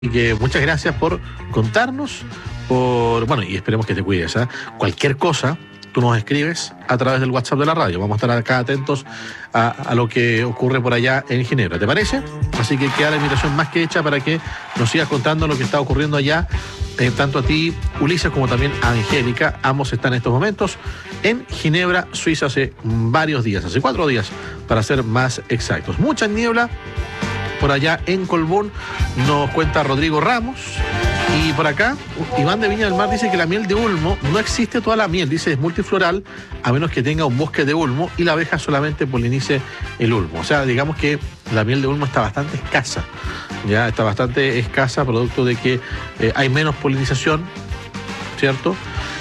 Y que muchas gracias por contarnos, bueno, y esperemos que te cuides, ¿eh? Cualquier cosa, tú nos escribes a través del WhatsApp de la radio. Vamos a estar acá atentos a lo que ocurre por allá en Ginebra, ¿te parece? Así que queda la invitación más que hecha para que nos sigas contando lo que está ocurriendo allá, tanto a ti, Ulises, como también a Angélica. Ambos están en estos momentos en Ginebra, Suiza, hace varios días, hace 4 días, para ser más exactos. Mucha niebla por allá en Colbún, nos cuenta Rodrigo Ramos. Y por acá, Iván de Viña del Mar dice que la miel de ulmo, no existe toda la miel, dice es multifloral, a menos que tenga un bosque de ulmo y la abeja solamente polinice el ulmo. O sea, digamos que la miel de ulmo está bastante escasa, ya está bastante escasa, producto de que hay menos polinización, ¿cierto?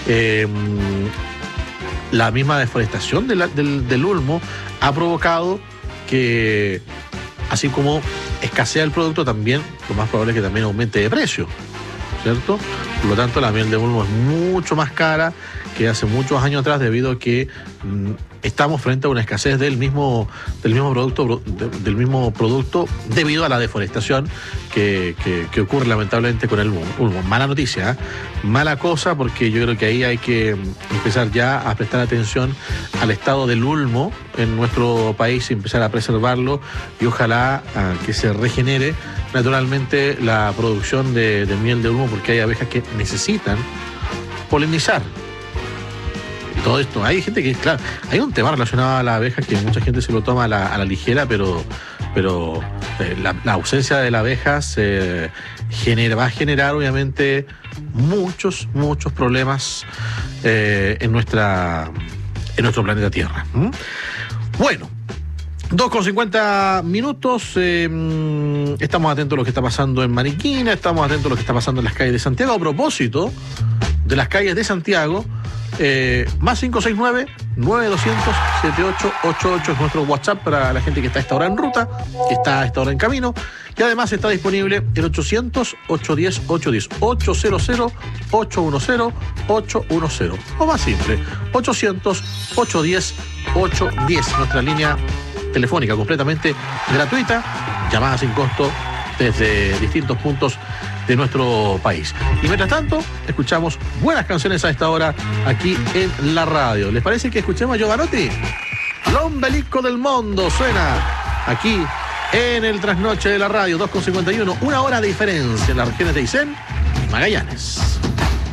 La misma deforestación del ulmo ha provocado que, así como escasea el producto, también lo más probable es que también aumente de precio, ¿cierto? Por lo tanto, la miel de ulmo es mucho más cara que hace muchos años atrás, debido a que estamos frente a una escasez del mismo producto debido a la deforestación que ocurre lamentablemente con el ulmo. Mala noticia, ¿eh? Mala cosa, porque yo creo que ahí hay que empezar ya a prestar atención al estado del ulmo en nuestro país y empezar a preservarlo, y ojalá que se regenere naturalmente la producción de miel de ulmo, porque hay abejas que necesitan polinizar. Y todo esto, hay gente que, claro, hay un tema relacionado a las abejas que mucha gente se lo toma a la ligera, pero la ausencia de la abeja va a generar obviamente muchos problemas en nuestro planeta Tierra. Bueno, 2:50. Estamos atentos a lo que está pasando en Mariquina, estamos atentos a lo que está pasando en las calles de Santiago. A propósito de las calles de Santiago, más 569-9200-7888 es nuestro WhatsApp para la gente que está a esta hora en ruta, que está a esta hora en camino. Y además está disponible el 800-810-810, 800-810-810, o más simple, 800-810-810, nuestra línea telefónica completamente gratuita, llamada sin costo desde distintos puntos de nuestro país. Y mientras tanto, escuchamos buenas canciones a esta hora aquí en la radio. ¿Les parece que escuchemos a Giovanotti? L'ombelico del mundo suena aquí en el trasnoche de la radio. 2:51, 1 hora de diferencia en las regiones de Aysén y Magallanes.